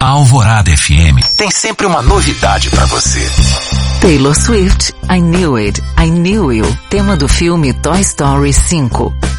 A Alvorada FM tem sempre uma novidade pra você. Taylor Swift, I Knew It, I Knew You, tema do filme Toy Story 5.